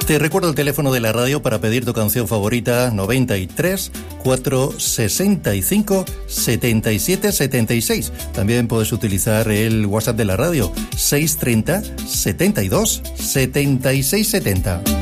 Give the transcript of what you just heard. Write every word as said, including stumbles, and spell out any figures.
Te recuerdo el teléfono de la radio para pedir tu canción favorita: noventa y tres, cuatrocientos sesenta y cinco, setenta y siete setenta y seis. También puedes utilizar el WhatsApp de la radio: seiscientos treinta, setenta y dos, setenta y seis setenta.